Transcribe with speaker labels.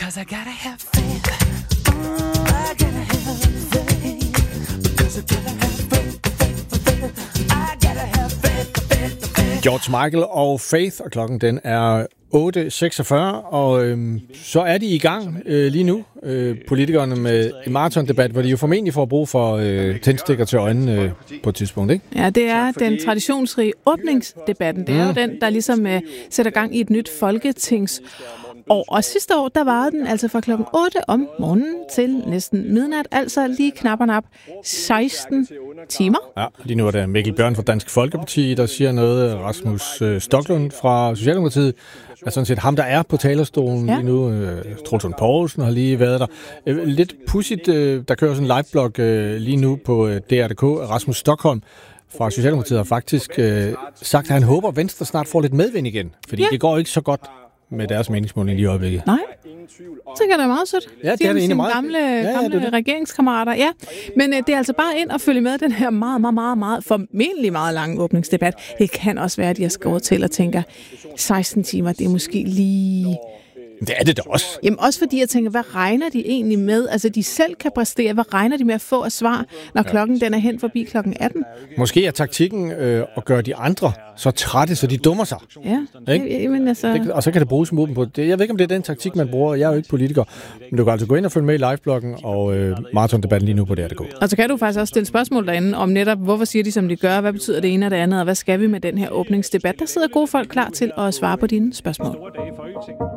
Speaker 1: 'cause I gotta have faith. I gotta have faith. Because I gotta have faith. I gotta have faith.
Speaker 2: George Michael og Faith, og klokken den er 8.46, og så er de i gang lige nu, politikerne, med en maratondebat, hvor de jo formentlig får brug for tændstikker til øjnene på et tidspunkt, ikke?
Speaker 3: Ja, det er den traditionsrige åbningsdebatten. Det er jo den, der ligesom sætter gang i et nyt folketingsår. Og sidste år, der varede den altså fra klokken 8 om morgenen til næsten midnat, altså lige knap og nap 16 timer.
Speaker 2: Ja, lige nu er der Mikkel Bjørn fra Dansk Folkeparti, der siger noget. Rasmus Stoklund fra Socialdemokratiet er sådan set ham, der er på talerstolen lige nu. Troels Lund Poulsen har lige været der. Lidt pudsigt, der kører sådan en liveblog lige nu på DR.dk. Rasmus Stockholm fra Socialdemokratiet har faktisk sagt, at han håber, at Venstre snart får lidt medvind igen. Fordi det går ikke så godt med deres meningsmåling lige i øjeblikket.
Speaker 3: Nej, så kan det meget sødt.
Speaker 2: Ja, det er det egentlig meget.
Speaker 3: Gamle regeringskammerater, ja. Men det er altså bare ind og følge med den her meget formentlig meget lange åbningsdebat. Det kan også være, at de har skåret til og tænker, 16 timer, det er måske lige...
Speaker 2: Det er det da også.
Speaker 3: Jamen også fordi jeg tænker, hvad regner de egentlig med? Altså de selv kan præstere, hvad regner de med at få af svar, når klokken den er hen forbi klokken 18?
Speaker 2: Måske er taktikken at gøre de andre så trætte, så de dummer sig.
Speaker 3: Ja, men altså...
Speaker 2: Og så kan det bruges mod dem på det. Jeg ved ikke, om det er den taktik, man bruger. Jeg er jo ikke politiker. Men du kan altså gå ind og følge med i livebloggen og maratondebatten lige nu på DR.dk.
Speaker 3: Og så kan du faktisk også stille spørgsmål derinde om netop, hvorfor siger de, som de gør, hvad betyder det ene og det andet, og hvad skal vi med den her åbningsdebat? Der sidder gode folk klar til at svare på dine spørgsmål.